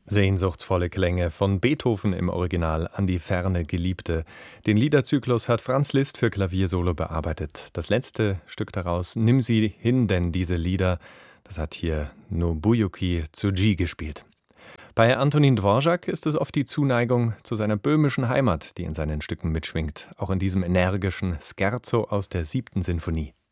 Sehnsuchtsvolle Klänge von Beethoven im Original an die ferne Geliebte. Den Liederzyklus hat Franz Liszt für Klaviersolo bearbeitet. Das letzte Stück daraus, Nimm sie hin, denn diese Lieder, das hat hier Nobuyuki Tsuji gespielt. Bei Antonin Dvorak ist es oft die Zuneigung zu seiner böhmischen Heimat, die in seinen Stücken mitschwingt, auch in diesem energischen Scherzo aus der 7. Sinfonie.